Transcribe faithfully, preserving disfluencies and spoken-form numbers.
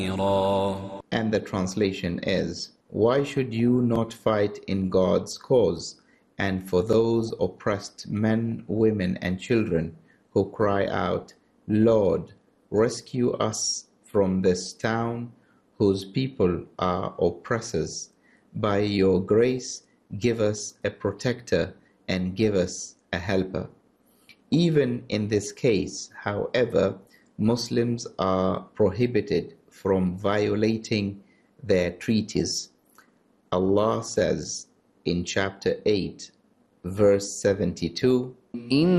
And the translation is, why should you not fight in God's cause, and for those oppressed men, women, and children who cry out, Lord, rescue us from this town whose people are oppressors. By your grace, give us a protector and give us a helper. Even in this case, however, Muslims are prohibited from violating their treaties. Allah says in chapter eight, verse seventy-two,